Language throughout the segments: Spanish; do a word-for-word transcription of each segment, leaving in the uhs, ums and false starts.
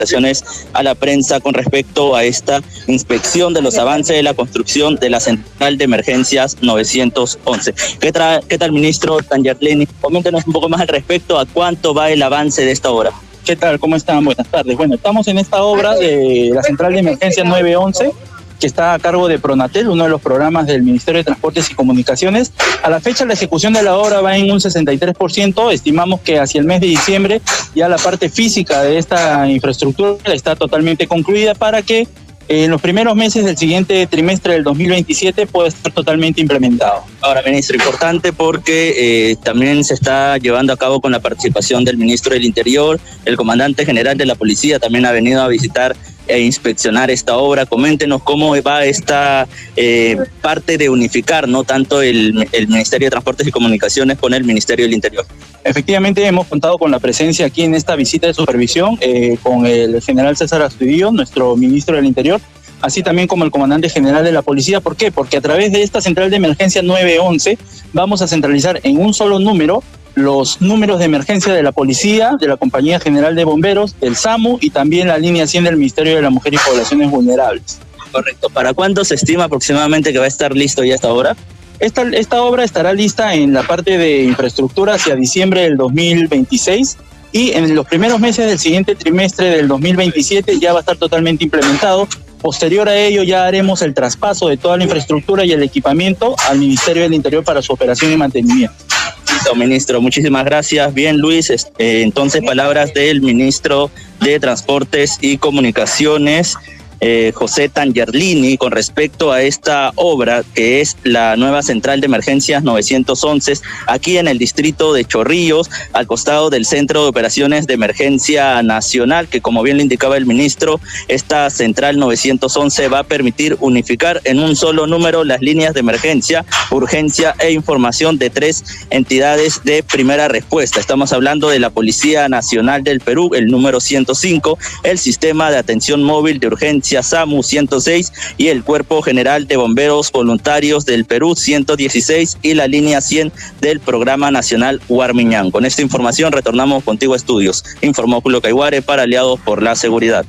a la prensa con respecto a esta inspección de los avances de la construcción de la central de emergencias novecientos once. ¿Qué, tra- qué tal, ministro Tanyarlini? Coméntenos un poco más al respecto a cuánto va el avance de esta obra. ¿Qué tal? ¿Cómo están? Buenas tardes. Bueno, estamos en esta obra de la central de emergencias nueve once, que está a cargo de Pronatel, uno de los programas del Ministerio de Transportes y Comunicaciones. A la fecha, la ejecución de la obra va en un sesenta y tres por ciento. Estimamos que hacia el mes de diciembre ya la parte física de esta infraestructura está totalmente concluida para que en los primeros meses del siguiente trimestre del dos mil veintisiete pueda estar totalmente implementado. Ahora, ministro, importante porque eh, también se está llevando a cabo con la participación del ministro del Interior. El comandante general de la policía también ha venido a visitar e inspeccionar esta obra. Coméntenos cómo va esta eh, parte de unificar, no tanto el, el Ministerio de Transportes y Comunicaciones con el Ministerio del Interior. Efectivamente, hemos contado con la presencia aquí en esta visita de supervisión eh, con el general César Astudillo, nuestro ministro del Interior, así también como el comandante general de la policía. ¿Por qué? Porque a través de esta central de emergencia nueve once vamos a centralizar en un solo número los números de emergencia de la policía, de la Compañía General de Bomberos, del SAMU y también la línea cien del Ministerio de la Mujer y Poblaciones Vulnerables. Correcto. ¿Para cuándo se estima aproximadamente que va a estar listo ya esta obra? Esta, esta obra estará lista en la parte de infraestructura hacia diciembre del dos mil veintiséis y en los primeros meses del siguiente trimestre del dos mil veintisiete ya va a estar totalmente implementado. Posterior a ello ya haremos el traspaso de toda la infraestructura y el equipamiento al Ministerio del Interior para su operación y mantenimiento. Listo, ministro, muchísimas gracias. Bien, Luis, eh, entonces palabras del ministro de Transportes y Comunicaciones, Eh, José Tanyarlini, con respecto a esta obra que es la nueva central de emergencias novecientos once aquí en el distrito de Chorrillos, al costado del Centro de Operaciones de Emergencia Nacional, que como bien le indicaba el ministro, esta central novecientos once va a permitir unificar en un solo número las líneas de emergencia, urgencia e información de tres entidades de primera respuesta. Estamos hablando de la Policía Nacional del Perú, el número ciento cinco, el Sistema de Atención Móvil de Urgencia SAMU ciento seis y el Cuerpo General de Bomberos Voluntarios del Perú ciento dieciséis y la línea cien del Programa Nacional Guarmiñán. Con esta información retornamos contigo a estudios. Informó Julio Caiguare para Aliados por la Seguridad.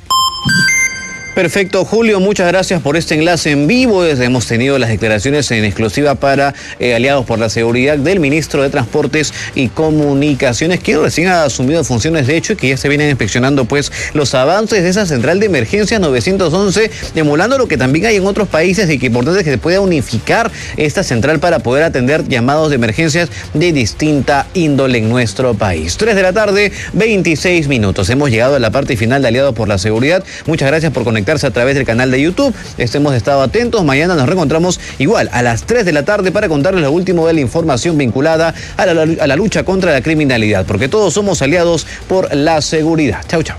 Perfecto, Julio, muchas gracias por este enlace en vivo. Hemos tenido las declaraciones en exclusiva para eh, Aliados por la Seguridad del ministro de Transportes y Comunicaciones, quien recién ha asumido funciones de hecho y que ya se vienen inspeccionando pues los avances de esa central de emergencia novecientos once, emulando lo que también hay en otros países y que importante es que se pueda unificar esta central para poder atender llamados de emergencias de distinta índole en nuestro país. tres de la tarde, veintiséis minutos. Hemos llegado a la parte final de Aliados por la Seguridad. Muchas gracias por conectarse a través del canal de YouTube. Hemos estado atentos. Mañana nos reencontramos igual a las tres de la tarde para contarles lo último de la información vinculada a la, a la lucha contra la criminalidad, porque todos somos aliados por la seguridad. Chau, chau.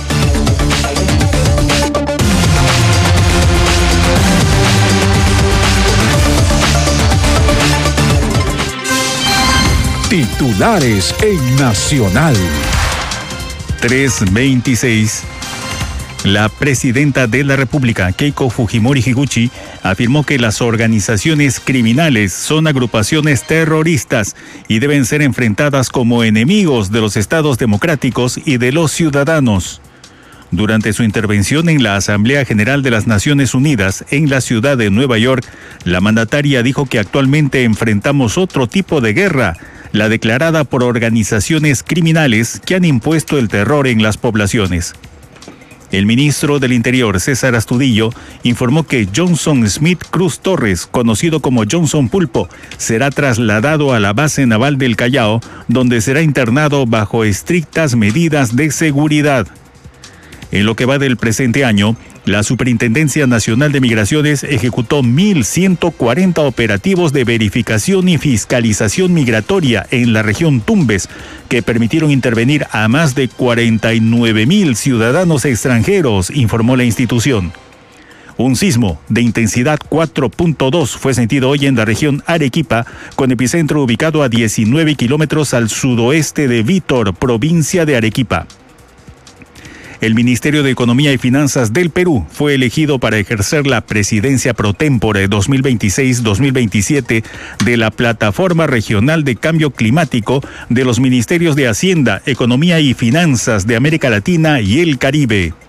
Titulares en Nacional. tres veintiséis. La presidenta de la República, Keiko Fujimori Higuchi, afirmó que las organizaciones criminales son agrupaciones terroristas y deben ser enfrentadas como enemigos de los estados democráticos y de los ciudadanos. Durante su intervención en la Asamblea General de las Naciones Unidas en la ciudad de Nueva York, la mandataria dijo que actualmente enfrentamos otro tipo de guerra, la declarada por organizaciones criminales que han impuesto el terror en las poblaciones. El ministro del Interior, César Astudillo, informó que Johnson Smith Cruz Torres, conocido como Johnson Pulpo, será trasladado a la base naval del Callao, donde será internado bajo estrictas medidas de seguridad. En lo que va del presente año, la Superintendencia Nacional de Migraciones ejecutó mil ciento cuarenta operativos de verificación y fiscalización migratoria en la región Tumbes, que permitieron intervenir a más de cuarenta y nueve mil ciudadanos extranjeros, informó la institución. Un sismo de intensidad cuatro punto dos fue sentido hoy en la región Arequipa, con epicentro ubicado a diecinueve kilómetros al sudoeste de Vítor, provincia de Arequipa. El Ministerio de Economía y Finanzas del Perú fue elegido para ejercer la presidencia pro tempore dos mil veintiséis dos mil veintisiete de la Plataforma Regional de Cambio Climático de los Ministerios de Hacienda, Economía y Finanzas de América Latina y el Caribe.